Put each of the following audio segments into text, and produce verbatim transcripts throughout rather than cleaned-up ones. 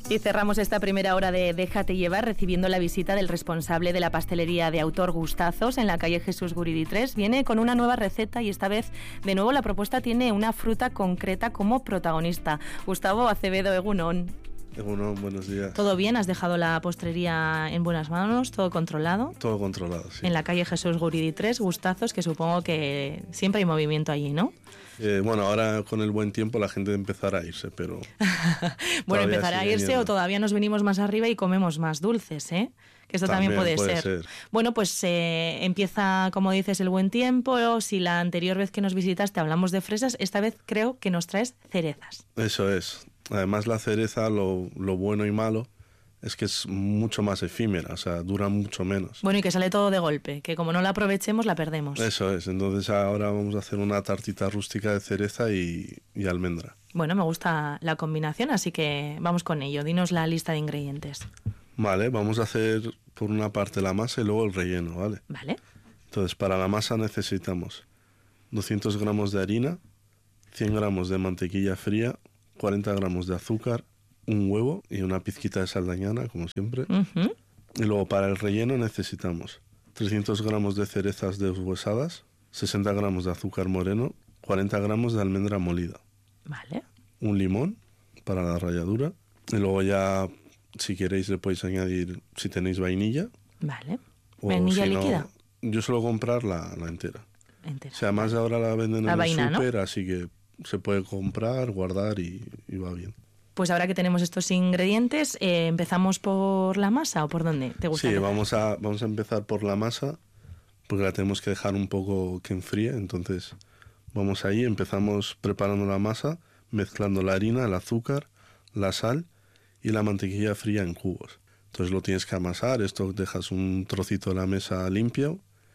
Y cerramos esta primera hora de Déjate llevar recibiendo la visita del responsable de la pastelería de autor Gustazos en la calle Jesús Guridi tres. Viene con una nueva receta y esta vez, de nuevo, la propuesta tiene una fruta concreta como protagonista. Gustavo Acevedo, egunon. Egunon, buenos días. ¿Todo bien? ¿Has dejado la postrería en buenas manos? ¿Todo controlado? Todo controlado, sí. En la calle Jesús Guridi tres, Gustazos, que supongo que siempre hay movimiento allí, ¿no? Eh, bueno, ahora con el buen tiempo la gente empezará a irse, pero... bueno, empezará a irse viniendo. O todavía nos venimos más arriba y comemos más dulces, ¿eh? Que esto también, también puede, puede ser. ser. Bueno, pues eh, empieza, como dices, el buen tiempo. Si la anterior vez que nos visitaste hablamos de fresas, esta vez creo que nos traes cerezas. Eso es. Además la cereza, lo, lo bueno y malo es que es mucho más efímera, o sea, dura mucho menos. Bueno, y que sale todo de golpe, que como no la aprovechemos la perdemos. Eso es, entonces ahora vamos a hacer una tartita rústica de cereza y, y almendra. Bueno, me gusta la combinación, así que vamos con ello. Dinos la lista de ingredientes. Vale, vamos a hacer por una parte la masa y luego el relleno, ¿vale? Vale. Entonces, para la masa necesitamos doscientos gramos de harina, cien gramos de mantequilla fría, cuarenta gramos de azúcar, un huevo y una pizquita de sal dañana, como siempre. Uh-huh. Y luego para el relleno necesitamos trescientos gramos de cerezas deshuesadas, sesenta gramos de azúcar moreno, cuarenta gramos de almendra molida. Vale. Un limón para la ralladura. Y luego ya, si queréis, le podéis añadir, si tenéis vainilla. Vale. ¿Vainilla si líquida? No, yo suelo comprar la, la entera. Entera. O sea, además ahora la venden la en vaina, el súper, ¿no? Así que se puede comprar, guardar y, y va bien. Pues ahora que tenemos estos ingredientes, eh, ¿empezamos por la masa o por dónde te gusta? Sí, vamos a, vamos a empezar por la masa, porque la tenemos que dejar un poco que enfríe. Entonces vamos ahí, empezamos preparando la masa, mezclando la harina, el azúcar, la sal y la mantequilla fría en cubos. Entonces lo tienes que amasar, esto dejas un trocito de la mesa limpio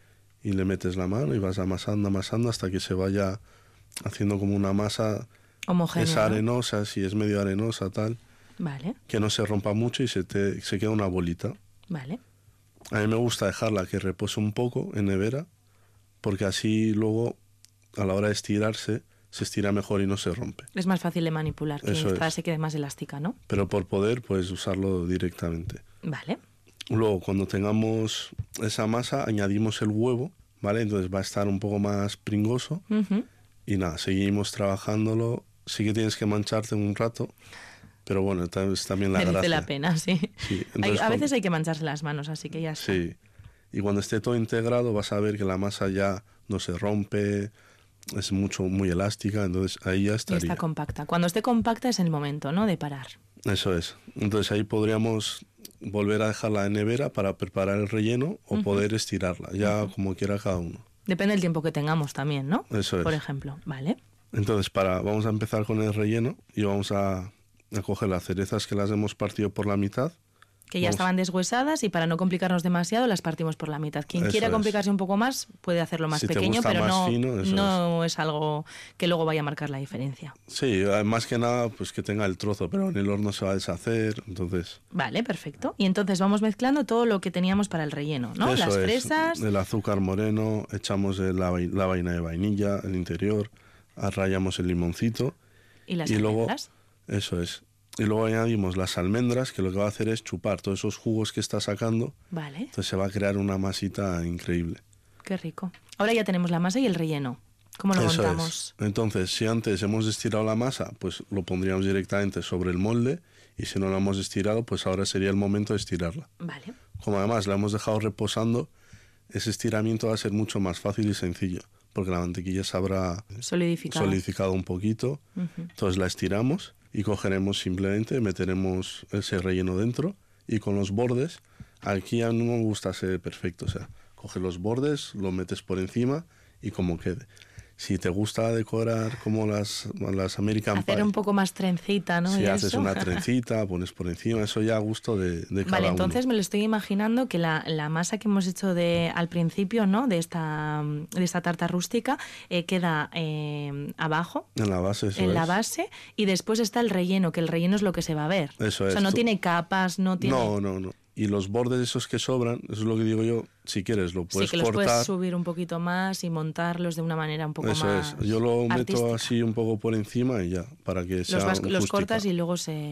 y le metes la mano y vas amasando, amasando hasta que se vaya haciendo como una masa... homogénea, es arenosa, ¿no? Si es medio arenosa, tal. Vale. Que no se rompa mucho y se, te, se queda una bolita. Vale. A mí me gusta dejarla que repose un poco en nevera, porque así luego, a la hora de estirarse, se estira mejor y no se rompe. Es más fácil de manipular, que Eso esta es. se quede más elástica, ¿no? Pero por poder, puedes usarlo directamente. Vale. Luego, cuando tengamos esa masa, añadimos el huevo, ¿vale? Entonces va a estar un poco más pringoso. Uh-huh. Y nada, seguimos trabajándolo. Sí que tienes que mancharte un rato, pero bueno, es también la merece gracia. la pena, sí. sí hay, entonces, a veces cuando, hay que mancharse las manos, así que ya está. Sí, y cuando esté todo integrado vas a ver que la masa ya no se rompe, es mucho, muy elástica, entonces ahí ya estaría. Y está compacta. Cuando esté compacta es el momento, ¿no?, de parar. Eso es. Entonces ahí podríamos volver a dejarla en nevera para preparar el relleno o uh-huh. poder estirarla, ya uh-huh. como quiera cada uno. Depende del tiempo que tengamos también, ¿no? Eso es. Por ejemplo, ¿vale? Entonces, para, vamos a empezar con el relleno y vamos a, a coger las cerezas que las hemos partido por la mitad. Que ya vamos. estaban deshuesadas y para no complicarnos demasiado las partimos por la mitad. Quien eso quiera es. complicarse un poco más puede hacerlo más si pequeño, pero más no, fino, no es. es algo que luego vaya a marcar la diferencia. Sí, más que nada pues que tenga el trozo, pero en el horno se va a deshacer, entonces... Vale, perfecto. Y entonces vamos mezclando todo lo que teníamos para el relleno, ¿no? Eso las es. fresas... El azúcar moreno, echamos la, la vaina de vainilla, el interior, rallamos el limoncito. Y las y almendras. Luego, eso es. Y luego añadimos las almendras, que lo que va a hacer es chupar todos esos jugos que está sacando. Vale. Entonces se va a crear una masita increíble. Qué rico. Ahora ya tenemos la masa y el relleno. ¿Cómo lo Eso montamos? Es. Entonces, si antes hemos estirado la masa, pues lo pondríamos directamente sobre el molde. Y si no la hemos estirado, pues ahora sería el momento de estirarla. Vale. Como además la hemos dejado reposando, ese estiramiento va a ser mucho más fácil y sencillo. Porque la mantequilla se habrá solidificado, solidificado un poquito. Uh-huh. Entonces la estiramos. Y cogeremos simplemente, meteremos ese relleno dentro y con los bordes, aquí a mí no me gusta ser perfecto, o sea, coges los bordes, lo metes por encima y como quede. Si te gusta decorar como las, las American Pie... Hacer un poco más trencita, ¿no? Si ¿Y haces eso? una trencita, pones por encima, eso ya a gusto de, de cada Vale, entonces uno. Me lo estoy imaginando que la, la masa que hemos hecho de al principio, ¿no?, de esta, de esta tarta rústica, eh, queda eh, abajo. En la base, eso En es. la base, y después está el relleno, que el relleno es lo que se va a ver. Eso o es. sea, no Tú... tiene capas, no tiene... No, no, no. Y los bordes esos que sobran, eso es lo que digo yo, si quieres lo puedes cortar. Sí, que los cortar. puedes subir un poquito más y montarlos de una manera un poco eso más es. Yo lo artística. meto así un poco por encima y ya, para que sea Los, vas, un los justica. cortas y luego se...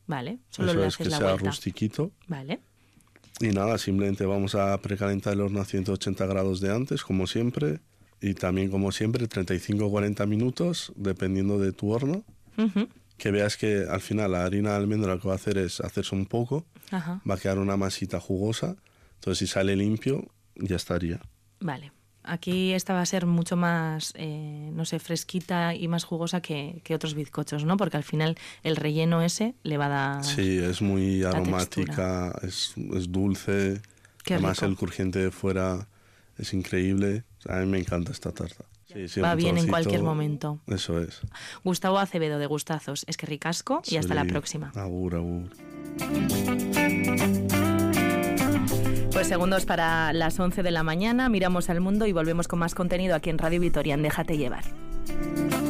Vale, solo Eso le es, haces que la sea vuelta. rustiquito. Vale. Y nada, simplemente vamos a precalentar el horno a ciento ochenta grados de antes, como siempre. Y también, como siempre, treinta y cinco a cuarenta minutos, dependiendo de tu horno. Uh-huh. Que veas que al final la harina de almendra lo que va a hacer es hacerse un poco. Ajá. Va a quedar una masita jugosa. Entonces, si sale limpio, ya estaría. Vale. Aquí esta va a ser mucho más, eh, no sé, fresquita y más jugosa que, que otros bizcochos, ¿no? Porque al final el relleno ese le va a dar... Sí, es muy la aromática, es, es dulce. Qué Además, rico. el crujiente de fuera es increíble. A mí me encanta esta tarta. Sí, sí, Va un bien en trocito, cualquier momento. Eso es. Gustavo Acevedo, de Gustazos. Es que ricasco y hasta la Soy- próxima. Agur, agur. Pues segundos para las once de la mañana, miramos al mundo y volvemos con más contenido aquí en Radio Vitoria, en Déjate Llevar.